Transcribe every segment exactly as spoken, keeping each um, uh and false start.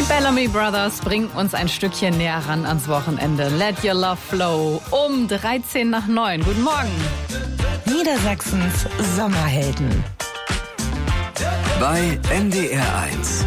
Bellamy Brothers bringen uns ein Stückchen näher ran ans Wochenende. Let your love flow. Um dreizehn nach neun. Guten Morgen. Niedersachsens Sommerhelden. Bei N D R eins.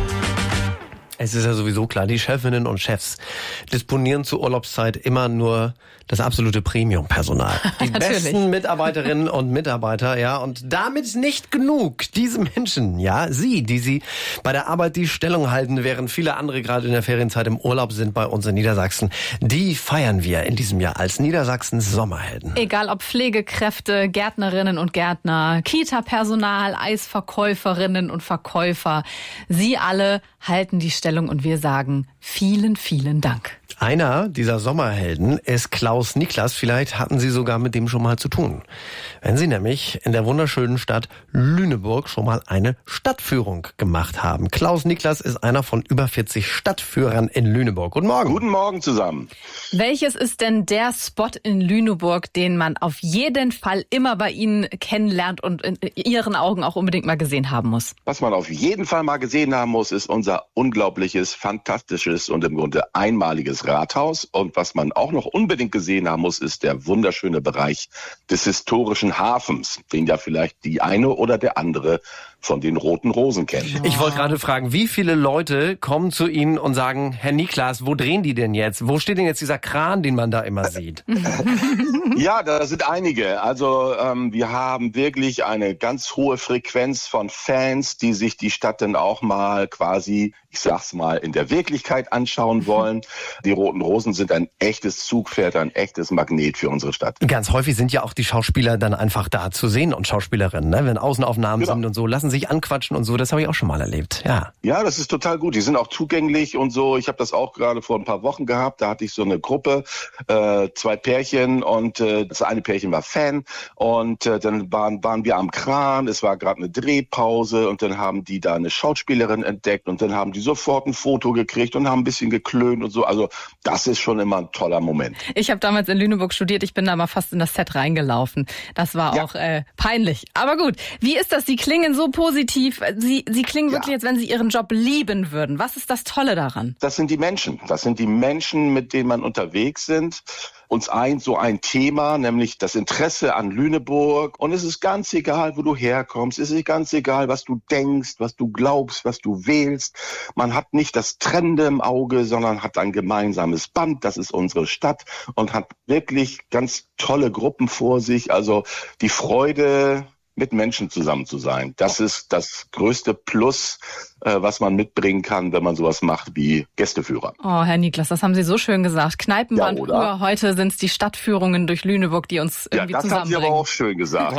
Es ist ja sowieso klar, die Chefinnen und Chefs disponieren zur Urlaubszeit immer nur das absolute Premium-Personal. Die besten Mitarbeiterinnen und Mitarbeiter, ja. Und damit nicht genug. Diese Menschen, ja, sie, die sie bei der Arbeit die Stellung halten, während viele andere gerade in der Ferienzeit im Urlaub sind bei uns in Niedersachsen, die feiern wir in diesem Jahr als Niedersachsens Sommerhelden. Egal ob Pflegekräfte, Gärtnerinnen und Gärtner, Kita-Personal, Eisverkäuferinnen und Verkäufer, sie alle halten die Stellung und wir sagen vielen, vielen Dank. Einer dieser Sommerhelden ist Klaus Niklas. Vielleicht hatten Sie sogar mit dem schon mal zu tun. Wenn Sie nämlich in der wunderschönen Stadt Lüneburg schon mal eine Stadtführung gemacht haben. Klaus Niklas ist einer von über vierzig Stadtführern in Lüneburg. Guten Morgen. Guten Morgen zusammen. Welches ist denn der Spot in Lüneburg, den man auf jeden Fall immer bei Ihnen kennenlernt und in Ihren Augen auch unbedingt mal gesehen haben muss? Was man auf jeden Fall mal gesehen haben muss, ist unser unglaubliches, fantastisches und im Grunde einmaliges Rathaus. Und was man auch noch unbedingt gesehen haben muss, ist der wunderschöne Bereich des historischen Hafens, den ja vielleicht die eine oder der andere von den Roten Rosen kennt. Ich wollte gerade fragen, wie viele Leute kommen zu Ihnen und sagen, Herr Niklas, wo drehen die denn jetzt? Wo steht denn jetzt dieser Kran, den man da immer sieht? Ja, da sind einige. Also ähm, wir haben wirklich eine ganz hohe Frequenz von Fans, die sich die Stadt dann auch mal quasi, ich sag's mal, in der Wirklichkeit anschauen wollen. Die Roten Rosen sind ein echtes Zugpferd, ein echtes Magnet für unsere Stadt. Ganz häufig sind ja auch die Schauspieler dann einfach da zu sehen und Schauspielerinnen, ne? Wenn Außenaufnahmen Genau. sind und so, lassen sich anquatschen und so, das habe ich auch schon mal erlebt. Ja. Ja, das ist total gut. Die sind auch zugänglich und so. Ich habe das auch gerade vor ein paar Wochen gehabt. Da hatte ich so eine Gruppe, äh, zwei Pärchen und äh, das eine Pärchen war Fan und äh, dann waren, waren wir am Kran. Es war gerade eine Drehpause und dann haben die da eine Schauspielerin entdeckt und dann haben die sofort ein Foto gekriegt und haben ein bisschen geklönt und so. Also das ist schon immer ein toller Moment. Ich habe damals in Lüneburg studiert. Ich bin da mal fast in das Set reingelaufen. Das war Ja. auch äh, peinlich. Aber gut, wie ist das? Sie klingen so positiv. Sie, Sie klingen wirklich, Ja. als wenn Sie Ihren Job lieben würden. Was ist das Tolle daran? Das sind die Menschen. Das sind die Menschen, mit denen man unterwegs sind. Uns eint so ein Thema, nämlich das Interesse an Lüneburg. Und es ist ganz egal, wo du herkommst. Es ist ganz egal, was du denkst, was du glaubst, was du wählst. Man hat nicht das Trennende im Auge, sondern hat ein gemeinsames Band. Das ist unsere Stadt und hat wirklich ganz tolle Gruppen vor sich. Also die Freude, mit Menschen zusammen zu sein. Das ist das größte Plus, äh, was man mitbringen kann, wenn man sowas macht wie Gästeführer. Oh, Herr Niklas, das haben Sie so schön gesagt. Kneipen Ja, waren oder? früher, heute sind es die Stadtführungen durch Lüneburg, die uns Ja, irgendwie das haben Sie aber zusammenbringen. auch schön gesagt.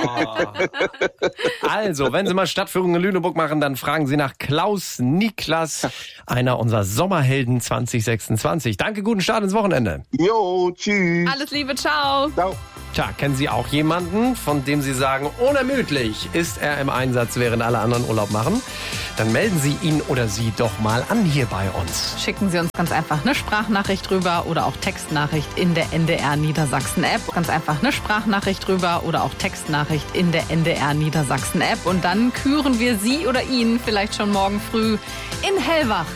Oh. Also, wenn Sie mal Stadtführungen in Lüneburg machen, dann fragen Sie nach Klaus Niklas, einer unserer Sommerhelden zwanzig sechsundzwanzig. Danke, guten Start ins Wochenende. Jo, tschüss. Alles Liebe, ciao. Ciao. Tja, kennen Sie auch jemanden, von dem Sie sagen, unermüdlich ist er im Einsatz, während alle anderen Urlaub machen? Dann melden Sie ihn oder sie doch mal an hier bei uns. Schicken Sie uns ganz einfach eine Sprachnachricht rüber oder auch Textnachricht in der N D R Niedersachsen App. Ganz einfach eine Sprachnachricht rüber oder auch Textnachricht in der N D R Niedersachsen App. Und dann küren wir Sie oder ihn vielleicht schon morgen früh in Hellwach